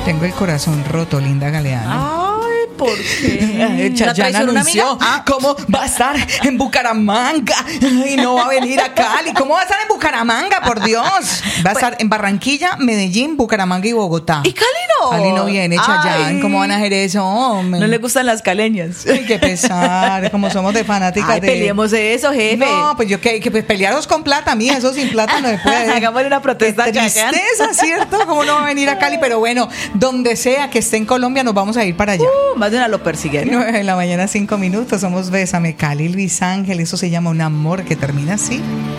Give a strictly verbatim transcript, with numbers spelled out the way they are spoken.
Tengo el corazón roto, Linda Galeano. Ay, ¿por qué? Chayanne anunció ah. cómo va a estar en Bucaramanga y no va a venir a Cali. ¿Cómo va a estar en Bucaramanga, por Dios? Va a pues, estar en Barranquilla, Medellín, Bucaramanga y Bogotá. ¿Y Cali no? Cali no viene, Chayanne. ¿Cómo van a hacer eso? Hombre. No le gustan las caleñas. Ay, qué pesar, como somos de fanáticas. Ay, de... peleemos eso, jefe. No, pues yo que, que pues pelearos con plata, mía, eso sin plata no se puede. Hagámosle una protesta. Qué tristeza, ¿cierto? ¿Cómo no va a venir a Cali? Pero bueno, donde sea que esté en Colombia, nos vamos a ir para allá. Uh, más de una lo persiguen. nueve de la mañana, cinco minutos. Somos Bésame Cali, Luis Ángel. Eso se llama Un amor que termina así.